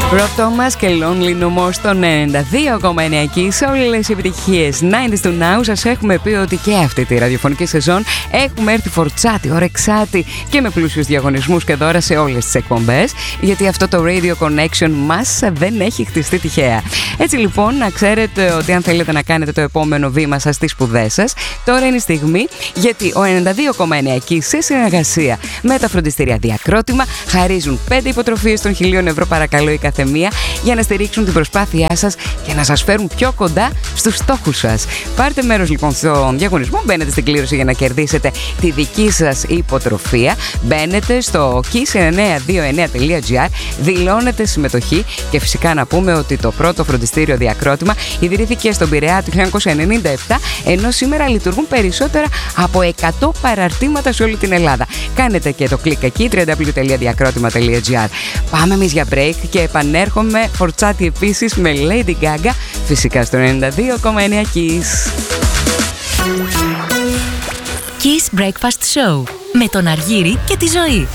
Rob Thomas και Lonely No More στο 92,9 και σε όλες οι επιτυχίες 90's to now. Σας έχουμε πει ότι και αυτή τη ραδιοφωνική σεζόν έχουμε έρθει φορτσάτη, ωρεξάτη και με πλούσιους διαγωνισμούς και δώρα σε όλες τις εκπομπές, γιατί αυτό το Radio Connection μας δεν έχει χτιστεί τυχαία. Έτσι λοιπόν, να ξέρετε ότι αν θέλετε να κάνετε το επόμενο βήμα σας στις σπουδές σας, τώρα είναι η στιγμή, γιατί ο 92,9 και σε συνεργασία με τα φροντιστήρια Διακρότημα χαρίζουν 5 υποτροφίες των 1.000 ευρώ παρακαλώ η καθεμία για να στηρίξουν την προσπάθειά σας και να σας φέρουν πιο κοντά στους στόχους σας. Πάρτε μέρος λοιπόν στον διαγωνισμό, μπαίνετε στην κλήρωση για να κερδίσετε τη δική σας υποτροφία, μπαίνετε στο kiss929.gr, δηλώνετε συμμετοχή και φυσικά να πούμε ότι το πρώτο φροντιστήριο Διακρότημα ιδρύθηκε στον Πειραιά του 1997, ενώ σήμερα λειτουργούν περισσότερα από 100 παραρτήματα σε όλη την Ελλάδα. Κάνετε και το κλικ εκεί, www.diakrotima.gr. Πάμε εμείς για break και επανέρχομαι φορτσάτη επίσης με Lady Gaga, φυσικά στο 92,9 Kiss. Kiss Breakfast Show με τον Αργύρη και τη Ζωή.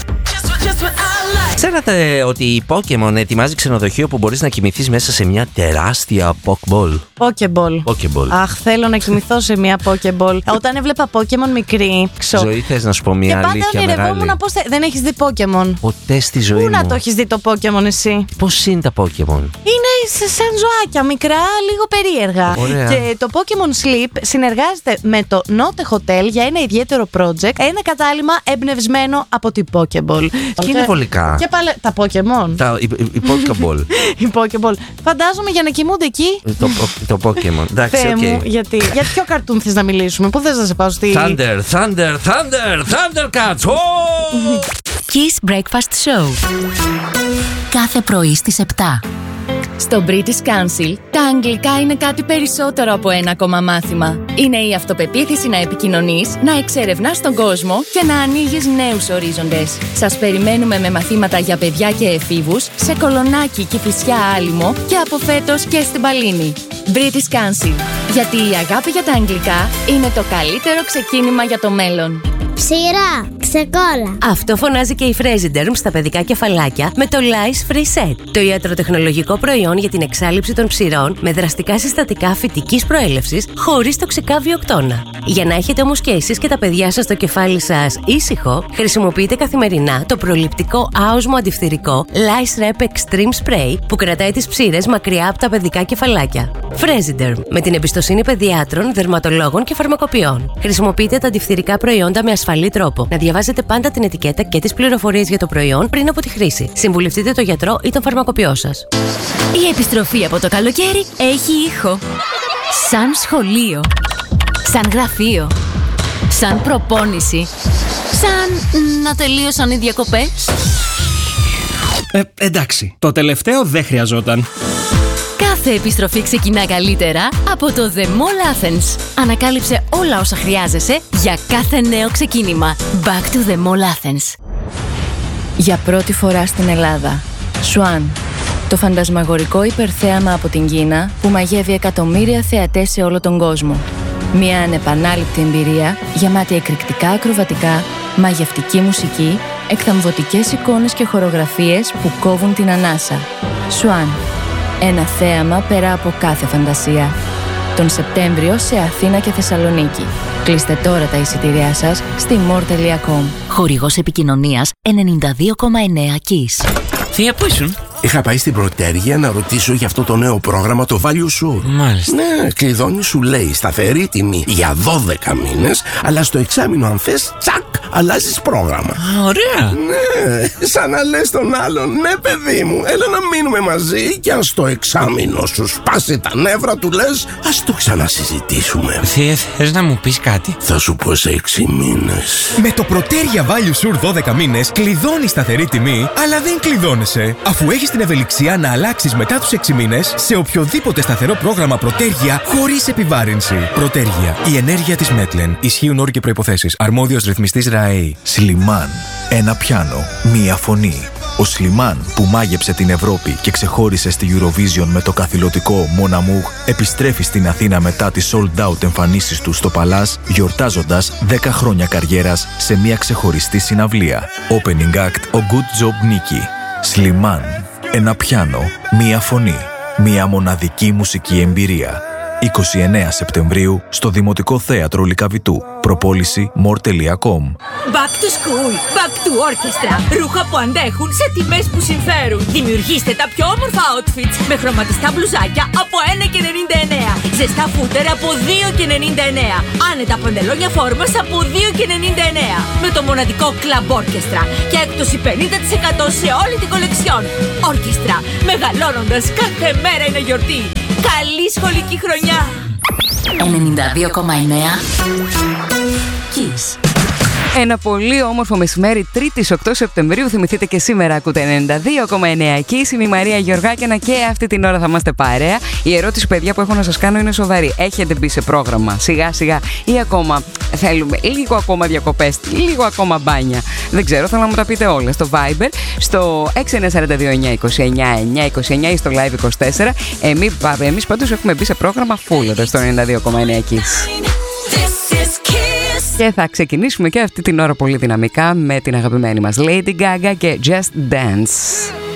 Ξέρατε ότι η Pokemon ετοιμάζει ξενοδοχείο που μπορείς να κοιμηθείς μέσα σε μια τεράστια Pokeball. Pokeball. Αχ, θέλω να κοιμηθώ σε μια Pokeball. Όταν έβλεπα Pokemon μικρή. Ζωή, θες να σου πω μια αλήθεια μεγάλη? Και πάντα ονειρευόμουν πώς δεν έχεις δει Pokemon. Ποτέ στη ζωή μου. Πού να το έχεις δει το Pokemon εσύ? Πώς είναι τα Pokemon? Είναι σαν ζωάκια μικρά, λίγο περίεργα. Ωραία. Και το Pokemon Sleep συνεργάζεται με το Note Hotel για ένα ιδιαίτερο project. Ένα κατάλημα εμπνευσμένο από την Pokeball. Και είναι βολικά. Και πάλι τα Pokemon. Η Pokeball. Η Pokeball. Φαντάζομαι για να κοιμούνται εκεί. Το Pokemon. Εντάξει, Θεέ μου, okay. γιατί. Για ποιο καρτούν θες να μιλήσουμε? Πού θες να σε πάω στη... Thundercats. Kiss Breakfast Show. Κάθε πρωί στις 7. Στο British Council, τα αγγλικά είναι κάτι περισσότερο από ένα ακόμα μάθημα. Είναι η αυτοπεποίθηση να επικοινωνείς, να εξερευνάς τον κόσμο και να ανοίγεις νέους ορίζοντες. Σας περιμένουμε με μαθήματα για παιδιά και εφήβους σε Κολονάκι, Κηφισιά, Άλυμο και από φέτος και στην Παλίνη. British Council. Γιατί η αγάπη για τα αγγλικά είναι το καλύτερο ξεκίνημα για το μέλλον. Ψηρά, ξεκόλα. Αυτό φωνάζει και η Fresiderm στα παιδικά κεφαλάκια με το Lice Free Set. Το ιατροτεχνολογικό προϊόν για την εξάλειψη των ψηρών με δραστικά συστατικά φυτικής προέλευσης χωρίς τοξικά βιοκτώνα. Για να έχετε όμως και εσείς και τα παιδιά σας το κεφάλι σας ήσυχο, χρησιμοποιείτε καθημερινά το προληπτικό άοσμο αντιφθηρικό Lice Rep Extreme Spray που κρατάει τις ψήρες μακριά από τα παιδικά κεφαλάκια. Fresiderm, με την εμπιστοσύνη παιδιάτρων, δερματολόγων και φαρμακοποιών. Χρησιμοποιείτε τα αντιφθηρικά προϊόντα με ασφαλή τρόπο. Να διαβάζετε πάντα την ετικέτα και τις πληροφορίες για το προϊόν πριν από τη χρήση. Συμβουλευτείτε τον γιατρό ή τον φαρμακοποιό σας. Η επιστροφή από το καλοκαίρι έχει ήχο. Σαν σχολείο. Σαν γραφείο. Σαν προπόνηση. Σαν να τελείωσαν οι διακοπές. Εντάξει, το τελευταίο δεν χρειαζόταν. Κάθε επιστροφή ξεκινά καλύτερα από το The Mall Athens. Ανακάλυψε όλα όσα χρειάζεσαι για κάθε νέο ξεκίνημα. Back to The Mall Athens. Για πρώτη φορά στην Ελλάδα, Swan, το φαντασμαγορικό υπερθέαμα από την Κίνα που μαγεύει εκατομμύρια θεατές σε όλο τον κόσμο. Μια ανεπανάληπτη εμπειρία γεμάτη εκρηκτικά ακροβατικά, μαγευτική μουσική, εκθαμβωτικές εικόνες και χορογραφίες που κόβουν την ανάσα. Swan. Ένα θέαμα πέρα από κάθε φαντασία. Τον Σεπτέμβριο σε Αθήνα και Θεσσαλονίκη. Κλείστε τώρα τα εισιτήριά σας στη more.com. Χορηγός επικοινωνίας 92,9 Kiss. Θεία, πού ήσουν? Είχα πάει στην Πρωτέργεια να ρωτήσω για αυτό το νέο πρόγραμμα, το Value Sur. Μάλιστα. Ναι, κλειδώνει, σου λέει σταθερή τιμή για 12 μήνες, αλλά στο εξάμηνο αν θες, τσακ, αλλάζεις πρόγραμμα. Ωραία. Ναι, σαν να λες τον άλλον, ναι παιδί μου, έλα να μείνουμε μαζί και αν στο εξάμηνο σου σπάσει τα νεύρα του λες, ας το ξανασυζητήσουμε. Θεία, θες να μου πεις κάτι? Θα σου πω σε 6 μήνες. Με το Πρωτέργεια Value Sur 12 μήνες κλειδώνει σταθερή τιμή, αλλά δεν κλειδώνεσαι, αφού έχεις την ευελιξία να αλλάξεις μετά τους 6 μήνες σε οποιοδήποτε σταθερό πρόγραμμα Πρωτέργεια χωρίς επιβάρυνση. Πρωτέργεια. Η ενέργεια της Μέτλεν. Ισχύουν όροι και προϋποθέσεις. Αρμόδιος ρυθμιστής ΡΑΕΗ. Σλιμάν. Ένα πιάνο. Μία φωνή. Ο Σλιμάν που μάγεψε την Ευρώπη και ξεχώρισε στη Eurovision με το καθηλωτικό Mon Amour επιστρέφει στην Αθήνα μετά τις sold out εμφανίσεις του στο Παλάς, γιορτάζοντας 10 χρόνια καριέρας σε μια ξεχωριστή συναυλία. Opening act ο Good Job Nicky. Σλιμάν. Ένα πιάνο, μία φωνή, μία μοναδική μουσική εμπειρία. 29 Σεπτεμβρίου στο Δημοτικό Θέατρο Λυκαβητού. Προπόληση more.com. Back to school, back to orchestra. Ρούχα που αντέχουν σε τιμές που συμφέρουν. Δημιουργήστε τα πιο όμορφα outfits με χρωματιστά μπλουζάκια από 1,99. Ζεστά φούτερ από 2,99. Άνετα παντελόνια φόρμας από 2,99. Με το μοναδικό Club Orchestra. Και έκπτωση 50% σε όλη την κολεξιόν. Orchestra, μεγαλώνοντας κάθε μέρα είναι γιορτή. Καλή σχολική χρονιά! 92,9 Kiss. Ένα πολύ όμορφο μεσημέρι, 3η 8 Σεπτεμβρίου. Θυμηθείτε και σήμερα ακούτε 92,9 Kiss. Είμαι η Μαρία Γεωργάκινα και αυτή την ώρα θα είμαστε παρέα. Η ερώτηση, παιδιά, που έχω να σας κάνω είναι σοβαρή. Έχετε μπει σε πρόγραμμα σιγά σιγά ή ακόμα θέλουμε λίγο ακόμα διακοπές, λίγο ακόμα μπάνια? Δεν ξέρω, θέλω να μου τα πείτε όλα στο Viber, στο 6942-929-929 ή στο Live 24. Εμείς πάντως έχουμε μπει σε πρόγραμμα full εδώ στο 92,9 Kiss. Και θα ξεκινήσουμε και αυτή την ώρα πολύ δυναμικά με την αγαπημένη μας Lady Gaga και Just Dance.